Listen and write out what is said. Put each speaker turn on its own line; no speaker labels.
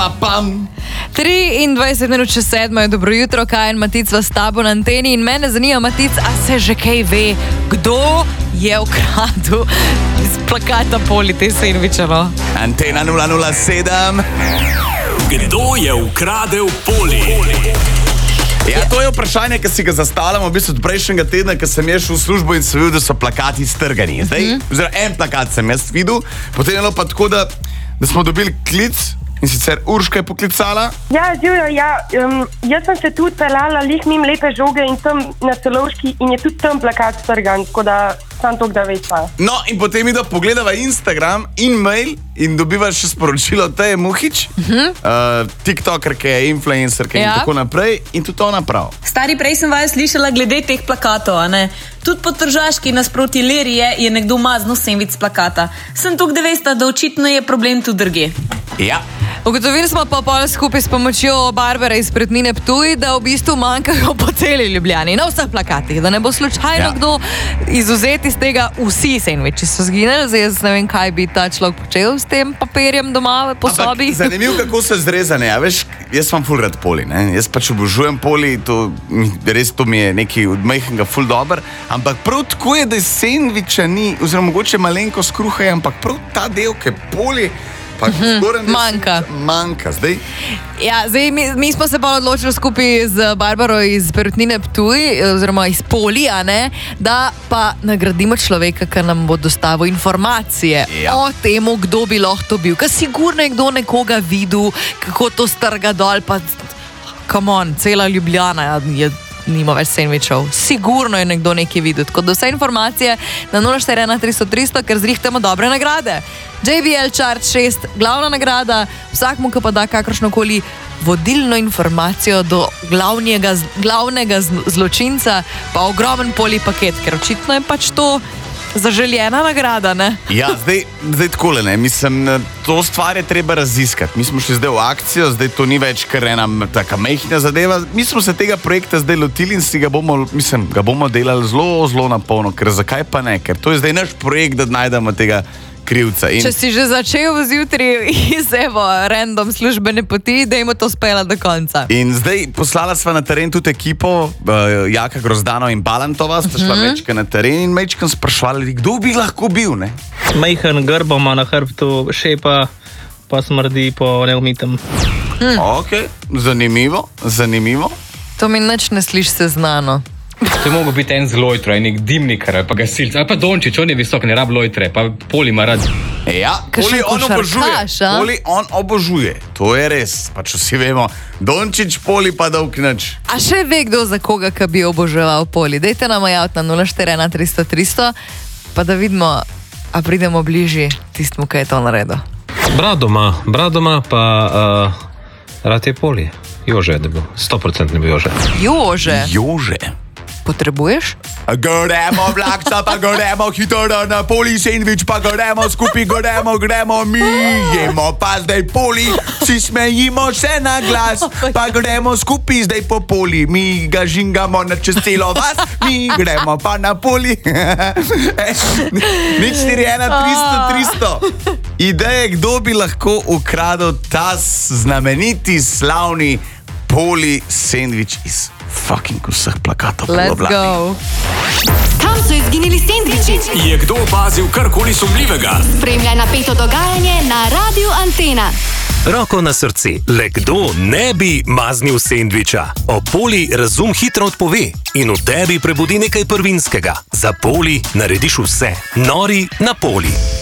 23 minut čez 7 je dobro jutro, Kaj in Matic vas s tabo na anteni in mene zanima, Matic, a se že kaj ve, kdo je ukradel iz plakata Poli te sendvičevo?
Antena 007.
Kdo je ukradel Poli?
Ja, to je vprašanje, ki si ga zastavljamo v bistvu od prejšnjega tedna, ko sem šel v službo in sem videl, da so plakati strgani. Zdaj, en plakat sem jaz videl, potem je bilo pa tako, da smo dobili klic in sicer Urška je poklicala.
Ja, Živjo, jaz sem se tudi pelala lih mimo Lepe žoge in tam na Celovški in je tudi tam plakat strgan, tako da sam to, da veš pa.
No, in potem mi da pogledava Instagram in mail in dobiva še sporočilo Teje Muhič, tiktokerke, influencerke in tako naprej in tudi ona prav.
Stari, prej sem vaju slišala glede teh plakatov, a ne? Tudi po Tržaški nasproti Lerije je nekdo maznil sendvič s plakata. Sem tukaj, da veste, da očitno je problem tu drugje.
Ja.
Ugotovili smo pa pol skupaj s pomočjo Barbare iz Perutnine Ptuj, da v bistvu manjkajo po celi Ljubljani, na vseh plakatih, da ne bo slučajno kdo izuzet iz tega, vsi sendviči so zginili, zdaj jaz ne vem, kaj bi ta človek počel s tem papirjem doma po sobi.
Zanimivo, kako se zrezane, ja, veš, jaz vam ful rad Poli, ne, jaz pač obožujem Poli, res to mi je nekaj od majhnega ful dober, ampak prav tako je, da sendviča ni, oziroma mogoče malenko skruhaj, ampak prav ta del, ki je Poli, manjka. Zdaj?
Ja, zdaj mi smo se pa odločili skupaj z Barbaro iz Perutnine Ptuj, oziroma iz Poli, a ne, da pa nagradimo človeka, ki nam bo dostavil informacije o temu, kdo bi lahko to bil. Ker sigurno je kdo nekoga videl, kako to strga dol, pa come on, cela Ljubljana nima več sendvičev. Sigurno je nekdo nekaj videl. Tako da vse informacije na 041 ker zrihtamo dobre nagrade. JBL Chart 6, glavna nagrada, vsakmu, ki pa da kakršnokoli vodilno informacijo do glavnega zločinca, pa ogromen Poli paket, ker očitno je pač to zaželjena nagrada, ne?
Ja, zdaj takole, ne, mislim, to stvar je treba raziskati. Mi smo šli zdaj v akcijo, zdaj to ni več kar ena taka majhna zadeva. Mi smo se tega projekta zdaj lotili in ga bomo delali zelo, zelo napolno, ker zakaj pa ne? Ker to je zdaj naš projekt, da najdemo tega krivca.
Če si že začel zjutraj iz random službene poti, dajmo to spela do konca.
In zdaj poslala sva na teren tudi ekipo, Jaka Grozdano in Balantova, sta šla mečka na teren in mečkam sprašvali, kdo bi lahko bil, ne?
Majhen grbo ima na hrbtu, šepa, pa smrdi po neumitem.
Ok, zanimivo.
To mi nič ne sliši se znano.
To je mogel biti en z lojtra, nek dimnikar, pa gasilc, ali pa Dončić, on je visok, ne rab lojtre, pa Poli ima rad.
Ja, Poli on obožuje, to je res, pač vsi vemo, Dončić, Poli pa dolg nič.
A še ve kdo za koga, ki bi oboževal Poli? Dajte nam javiti na 041 300 pa da vidimo, a pridemo bližje tistmu, ki je to naredil.
Bradoma, pa rad je Poli. Jože je bil, 100% ne bi Jože.
Jože?
Potrebuješ?
Gremo vlakca, pa gremo hitro na Poli sendvič, pa gremo skupaj, gremo mi, jemo pa zdaj Poli, si smejimo še na glas, pa gremo skupaj zdaj po Poli, mi ga žingamo na čez celo vas, mi gremo pa na Poli. Nič 41 300. Ideje, kdo bi lahko ukradel ta znameniti, slavni Poli sendvič iz fucking vseh plakatov.
Let's go.
Kam so izginili sendviči?
Je kdo opazil karkoli sumljivega?
Spremljaj napeto dogajanje na Radiu Antena.
Roko na srce, le kdo ne bi maznil sendviča? O Poli razum hitro odpove in v tebi prebudi nekaj prvinskega. Za Poli narediš vse. Nori na Poli.